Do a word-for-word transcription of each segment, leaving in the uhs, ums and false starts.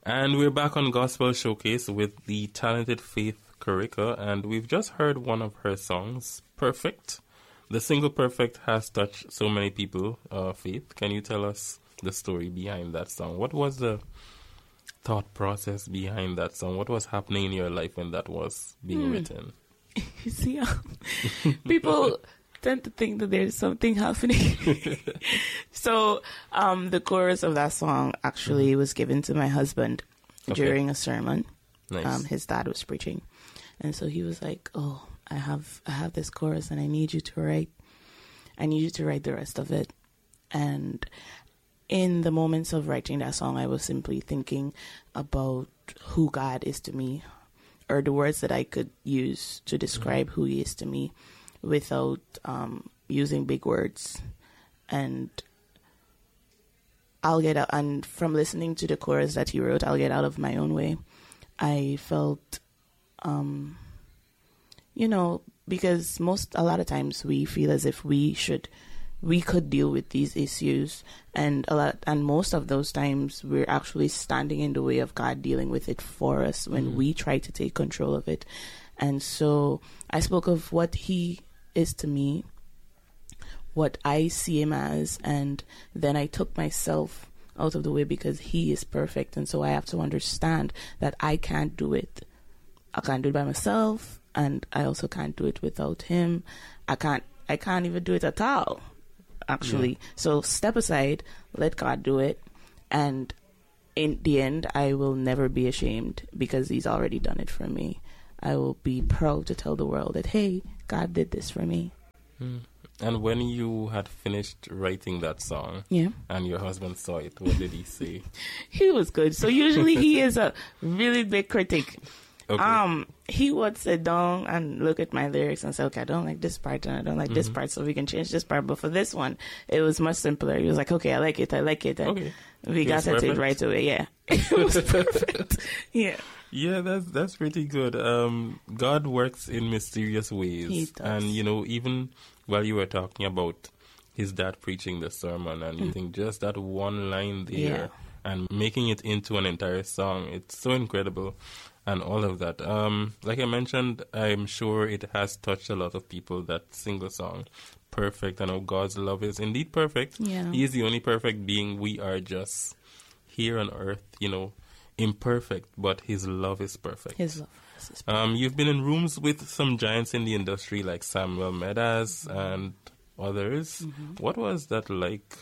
And we're back on Gospel Showcase with the talented Faith Kurika, and we've just heard one of her songs, Perfect. The single Perfect has touched so many people. Uh, Faith, can you tell us the story behind that song? What was the thought process behind that song? What was happening in your life when that was being hmm. written? You see, um, people tend to think that there's something happening. So um, the chorus of that song actually mm-hmm. was given to my husband okay. during a sermon. Nice. Um, his dad was preaching. And so he was like, oh, I have I have this chorus and I need you to write. I need you to write the rest of it. And in the moments of writing that song, I was simply thinking about who God is to me, or the words that I could use to describe mm-hmm. who he is to me without um, using big words. And I'll get out, and from listening to the chorus that he wrote, I'll get out of my own way. I felt, um, you know, because most, a lot of times we feel as if we should, we could deal with these issues, and a lot, and most of those times we're actually standing in the way of God dealing with it for us when mm-hmm. we try to take control of it. And so I spoke of what he is to me, what I see him as, and then I took myself out of the way because he is perfect, and so I have to understand that I can't do it. I can't do it by myself, and I also can't do it without him. I can't I can't even do it at all, actually. Yeah. So step aside, let God do it, and in the end, I will never be ashamed because he's already done it for me. I will be proud to tell the world that, hey, God did this for me. Mm. And when you had finished writing that song, yeah, and your husband saw it, what did he say? He was good. So usually he is a really big critic. Okay. Um, he would sit down and look at my lyrics and say, okay, I don't like this part and I don't like mm-hmm. this part, so we can change this part. But for this one, it was much simpler. He was like, okay, I like it, I like it. And okay. we it got at it right away. Yeah. It was perfect. Yeah. Yeah, that's that's pretty good. Um, God works in mysterious ways. He does. And, you know, even while you were talking about his dad preaching the sermon, and mm. you think just that one line there yeah. and making it into an entire song, it's so incredible. And all of that. Um, like I mentioned, I'm sure it has touched a lot of people, that single song, Perfect. I know God's love is indeed perfect. Yeah. He is the only perfect being. We are just here on earth, you know, imperfect, but his love is perfect. His love is perfect. Um, you've been in rooms with some giants in the industry like Samuel Medas mm-hmm. and others. Mm-hmm. What was that like?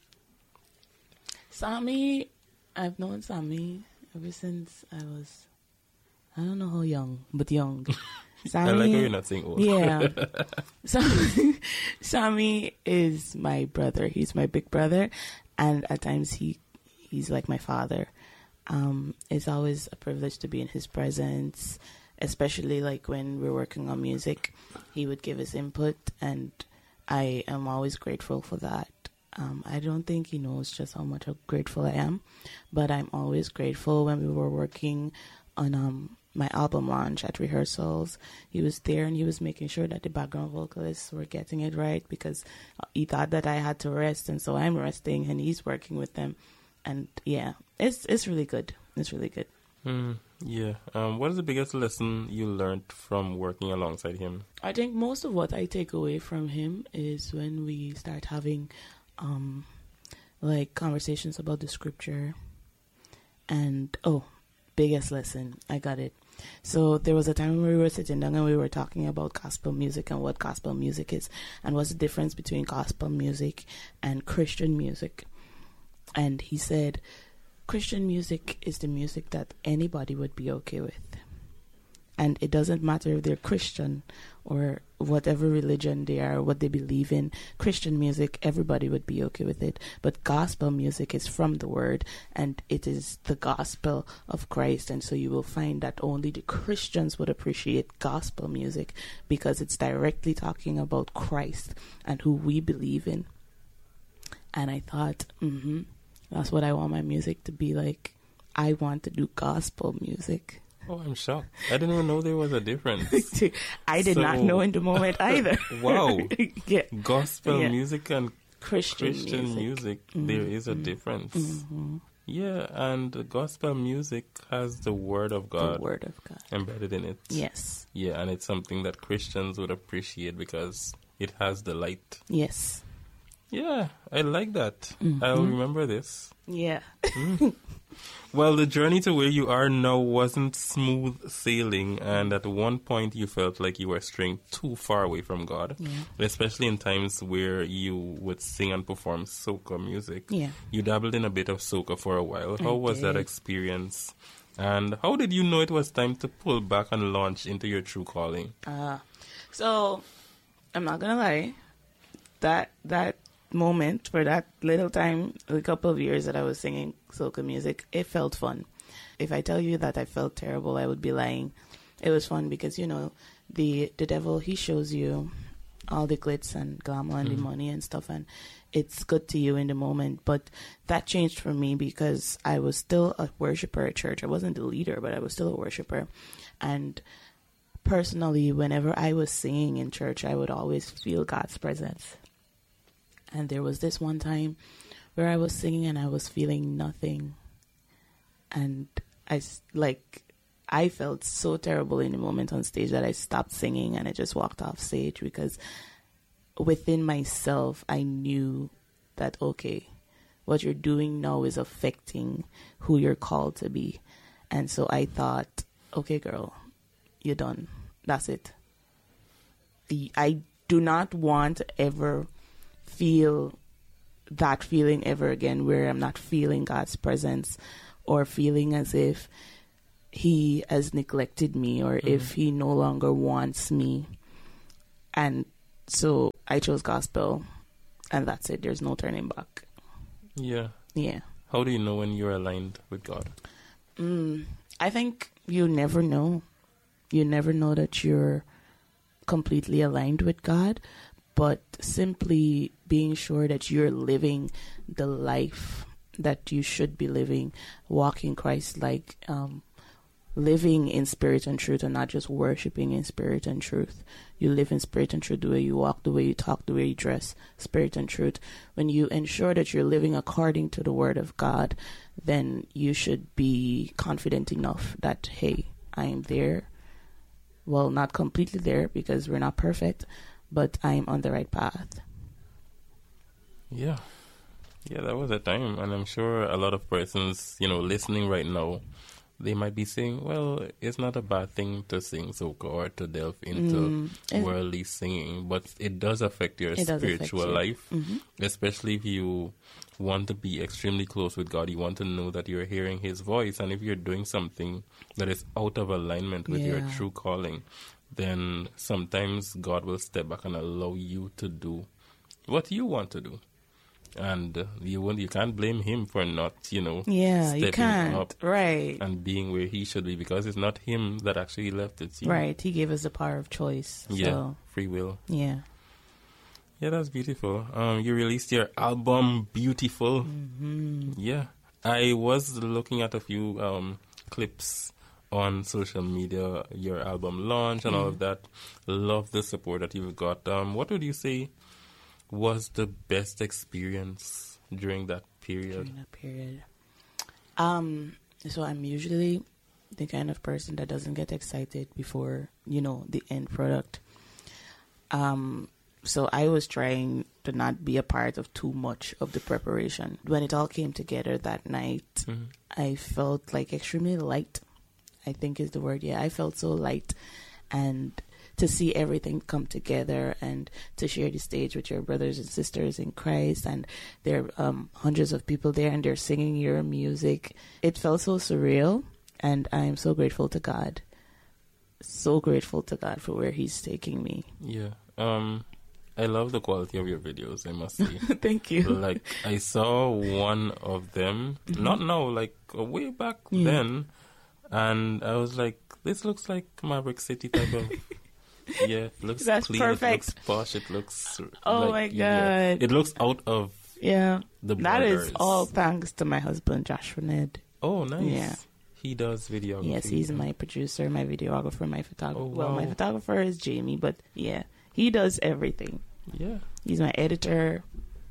Sammy, I've known Sammy ever since I was... I don't know how young, but young. Sammy, I like how you're not saying old. Yeah. Sammy, Sammy is my brother. He's my big brother. And at times he he's like my father. Um, it's always a privilege to be in his presence, especially like when we're working on music. He would give his input, and I am always grateful for that. Um, I don't think he knows just how much how grateful I am, but I'm always grateful. When we were working on um my album launch at rehearsals, he was there and he was making sure that the background vocalists were getting it right, because he thought that I had to rest, and so I'm resting and he's working with them. And yeah, it's it's really good. It's really good. Mm, yeah. Um, what is the biggest lesson you learned from working alongside him? I think most of what I take away from him is when we start having um like conversations about the scripture. And oh, biggest lesson, I got it. So there was a time when we were sitting down and we were talking about gospel music and what gospel music is and what's the difference between gospel music and Christian music. And he said, Christian music is the music that anybody would be okay with. And it doesn't matter if they're Christian or whatever religion they are, what they believe in. Christian music, everybody would be okay with it. But gospel music is from the word, and it is the gospel of Christ. And so you will find that only the Christians would appreciate gospel music because it's directly talking about Christ and who we believe in. And I thought, mm-hmm, that's what I want my music to be like. I want to do gospel music. Oh, I'm shocked. I didn't even know there was a difference. I did so, not know in the moment either. Wow. Yeah. Gospel yeah. music and Christian, Christian music, music mm-hmm. there is a difference. Mm-hmm. Yeah, and the gospel music has the word of God, The word of God. embedded in it. Yes. Yeah, and it's something that Christians would appreciate because it has the light. Yes. Yeah, I like that. Mm-hmm. I'll remember this. Yeah. Mm. Well, the journey to where you are now wasn't smooth sailing, and at one point you felt like you were straying too far away from God, Yeah. especially in times where you would sing and perform soca music. Yeah. You dabbled in a bit of soca for a while. How I was that did. experience? And how did you know it was time to pull back and launch into your true calling? Uh, so, I'm not going to lie. That, that moment, for that little time, a couple of years that I was singing soca music, it felt fun. If I tell you that I felt terrible, I would be lying. It was fun because, you know, the the devil, he shows you all the glitz and glamour and Mhm. the money and stuff, and it's good to you in the moment. But that changed for me because I was still a worshiper at church. I wasn't the leader, but I was still a worshiper. And personally, whenever I was singing in church, I would always feel God's presence. And there was this one time where I was singing and I was feeling nothing. And I, s- like, I felt so terrible in the moment on stage that I stopped singing and I just walked off stage because within myself, I knew that, okay, what you're doing now is affecting who you're called to be. And so I thought, okay, girl, you're done. That's it. The- I do not want to ever feel that feeling ever again where I'm not feeling God's presence or feeling as if he has neglected me or Mhm. if he no longer wants me. And so I chose gospel and that's it. There's no turning back. Yeah. Yeah. How do you know when you're aligned with God? Mm, I think you never know. You never know that you're completely aligned with God, but simply being sure that you're living the life that you should be living, walking Christ-like, um, living in spirit and truth and not just worshiping in spirit and truth. You live in spirit and truth, the way you walk, the way you talk, the way you dress, spirit and truth. When you ensure that you're living according to the word of God, then you should be confident enough that, hey, I am there. Well, not completely there because we're not perfect, but I'm on the right path. Yeah. Yeah, that was a time. And I'm sure a lot of persons, you know, listening right now, they might be saying, well, it's not a bad thing to sing soca or to delve into Mm, it- worldly singing, but it does affect your It does affect spiritual you. life, Mhm. especially if you want to be extremely close with God. You want to know that you're hearing his voice. And if you're doing something that is out of alignment with your Yeah. true calling, then sometimes God will step back and allow you to do what you want to do. And uh, you won't, you can't blame him for not, you know, Yeah, you stepping can't. up Right. and being where he should be, because it's not him that actually left it. You. Right. He gave us the power of choice. Yeah. So, Free will. yeah. Yeah, that's beautiful. Um, you released your album, Beautiful. Mm-hmm. Yeah. I was looking at a few um, clips on social media, your album launch and all Yeah. of that. Love the support that you've got. Um, what would you say was the best experience during that period? During that period. Um, so I'm usually the kind of person that doesn't get excited before, you know, the end product. Um, so I was trying to not be a part of too much of the preparation. When it all came together that night, Mhm. I felt like extremely light, I think is the word. Yeah, I felt so light. And to see everything come together and to share the stage with your brothers and sisters in Christ, and there are um, hundreds of people there and they're singing your music. It felt so surreal, and I am so grateful to God. So grateful to God for where he's taking me. Yeah. Um, I love the quality of your videos, I must say. Thank you. Like, I saw one of them, Mhm. not now, like uh, way back Yeah. then, and I was like, this looks like Maverick City type of. Yeah, it looks That's clean, perfect. it looks posh, it looks. Oh like, my yeah, God. it looks out of Yeah. the That is borders. all thanks to my husband, Joshua Ned. Oh, nice. Yeah. He does videography. Yes, he's my producer, my videographer, my photographer. Oh, Well, my wow. photographer is Jamie, but yeah, he does everything. Yeah. He's my editor.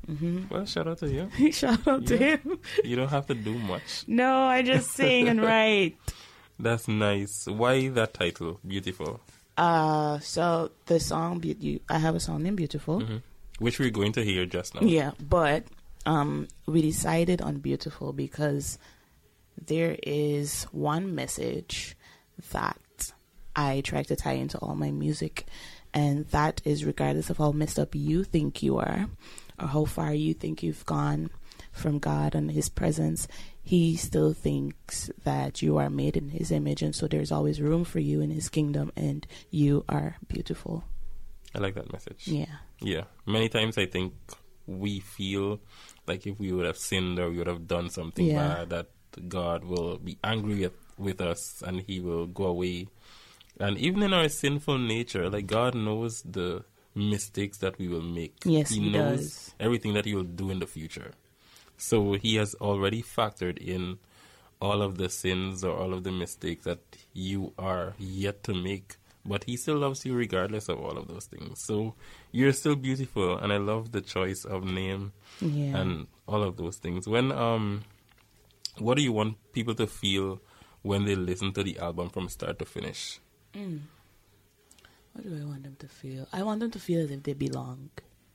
Mm-hmm. Well, shout out to you. Shout out to Yeah. him. You don't have to do much. No, I just sing and write. That's nice. Why that title, Beautiful? Uh, so the song, Be- you, I have a song named Beautiful. Mm-hmm. Which we're going to hear just now. Yeah, but um, we decided on Beautiful because there is one message that I try to tie into all my music, and that is regardless of how messed up you think you are or how far you think you've gone from God and His presence, He still thinks that you are made in His image, and so there's always room for you in His kingdom, and you are beautiful. I like that message. Yeah. Yeah. Many times I think we feel like if we would have sinned or we would have done something Yeah. bad, that God will be angry with, with us and He will go away. And even in our sinful nature, like God knows the mistakes that we will make. Yes, He He knows does. everything that He will do in the future. So He has already factored in all of the sins or all of the mistakes that you are yet to make. But He still loves you regardless of all of those things. So you're still beautiful, and I love the choice of name Yeah. and all of those things. When um, what do you want people to feel when they listen to the album from start to finish? Mm. What do I want them to feel? I want them to feel as if they belong.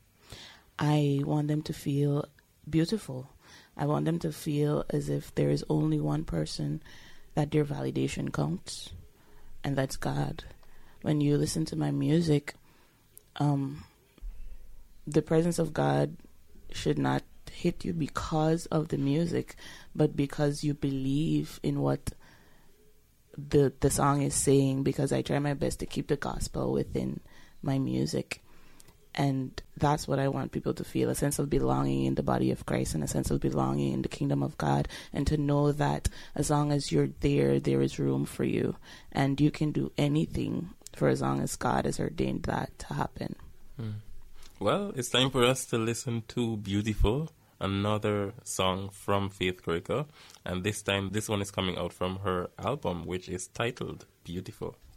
I want them to feel beautiful. I want them to feel as if there is only one person that their validation counts, and that's God. When you listen to my music, um, the presence of God should not hit you because of the music, but because you believe in what the the song is saying, because I try my best to keep the gospel within my music. And that's what I want people to feel, a sense of belonging in the body of Christ and a sense of belonging in the kingdom of God, and to know that as long as you're there, there is room for you, and you can do anything for as long as God has ordained that to happen. Hmm. Well, it's time for us to listen to Beautiful, another song from Faith Corica, and this time this one is coming out from her album, which is titled Beautiful.